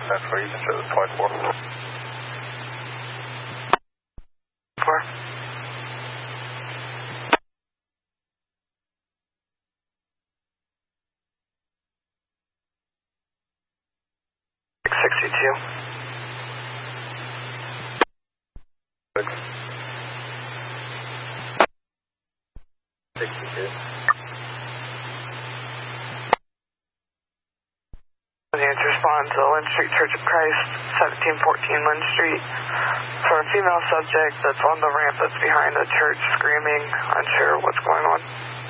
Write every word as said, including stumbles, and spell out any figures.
That's where you can show the twenty-four. Four. sixty-two. Six. sixty-two. The answer respond to Lynn Street Church of Christ, seventeen fourteen Lynn Street, for a female subject that's on the ramp that's behind the church screaming, unsure what's going on.